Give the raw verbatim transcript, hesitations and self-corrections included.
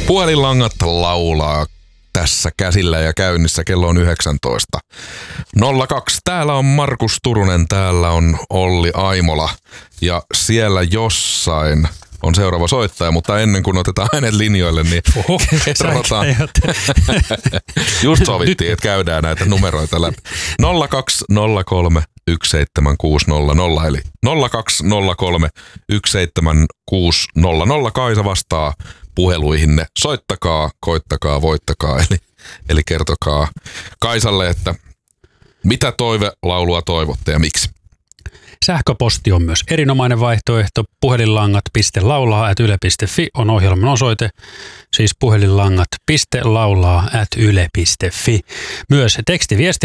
Puhelinlangat laulaa tässä käsillä ja käynnissä. Kello on yhdeksäntoista nolla kaksi. Täällä on Markus Turunen, täällä on Olli Aimola ja siellä jossain on seuraava soittaja, mutta ennen kuin otetaan hänet linjoille, niin Oho, kerrotaan. Just sovittiin, että käydään näitä numeroita läpi. nolla kaksi nolla kolme yksi seitsemän kuusi nolla nolla eli nolla kaksi nolla kolme yksi seitsemän kuusi nolla nolla. Kaisa vastaa puheluihinne. Soittakaa, koittakaa, voittakaa. Eli, eli kertokaa Kaisalle, että mitä toivelaulua toivotte ja miksi. Sähköposti on myös erinomainen vaihtoehto. Puhelinlangat piste laulaa ät yle piste fi on ohjelman osoite. Siis puhelinlangat piste laulaa ät yle piste fi. Myös tekstiviesti